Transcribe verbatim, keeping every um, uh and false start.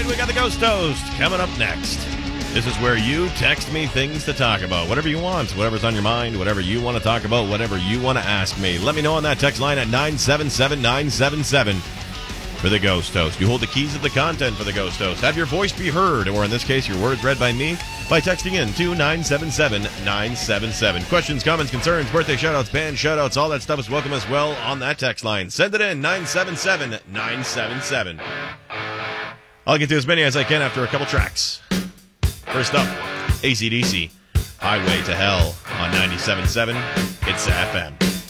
We got the Ghost Toast coming up next. This is where you text me things to talk about. Whatever you want, whatever's on your mind, whatever you want to talk about, whatever you want to ask me. Let me know on that text line at nine seven seven nine seven seven for the Ghost Toast. You hold the keys of the content for the Ghost Toast. Have your voice be heard, or in this case, your words read by me, by texting in to nine seven seven nine seven seven. Questions, comments, concerns, birthday shoutouts, band shoutouts, all that stuff is welcome as well on that text line. Send it in, nine seven seven nine seven seven. I'll get to as many as I can after a couple tracks. First up, A C D C, Highway to Hell on ninety-seven point seven Hits F M.